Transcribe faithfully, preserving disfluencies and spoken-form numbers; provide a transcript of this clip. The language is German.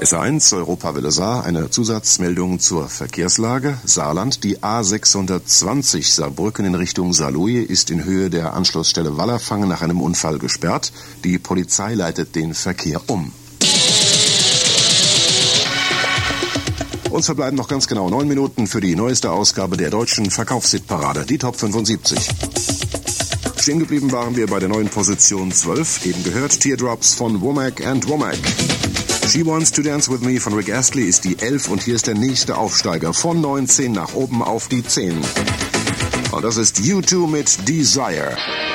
S A eins, Europawelle Saar, eine Zusatzmeldung zur Verkehrslage. Saarland, die A sechshundertzwanzig Saarbrücken in Richtung Saarlouis ist in Höhe der Anschlussstelle Wallerfangen nach einem Unfall gesperrt. Die Polizei leitet den Verkehr um. Uns verbleiben noch ganz genau neun Minuten für die neueste Ausgabe der deutschen Verkaufshitparade, die Top fünfundsiebzig. Stehen geblieben waren wir bei der neuen Position zwölf, eben gehört Teardrops von Womack and Womack. She Wants to Dance With Me von Rick Astley ist die elf und hier ist der nächste Aufsteiger von neunzehn nach oben auf die zehn. Und das ist U zwei mit Desire.